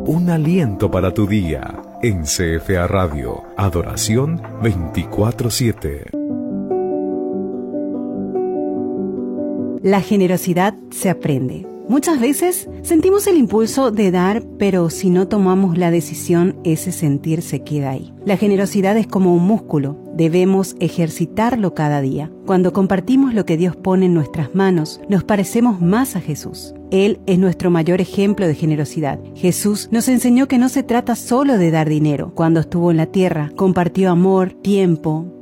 un aliento para tu día. En CFA Radio, Adoración 24/7. La generosidad se aprende. Muchas veces sentimos el impulso de dar, pero si no tomamos la decisión, ese sentir se queda ahí. La generosidad es como un músculo, debemos ejercitarlo cada día. Cuando compartimos lo que Dios pone en nuestras manos, nos parecemos más a Jesús. Él es nuestro mayor ejemplo de generosidad. Jesús nos enseñó que no se trata solo de dar dinero. Cuando estuvo en la tierra, compartió amor, tiempo,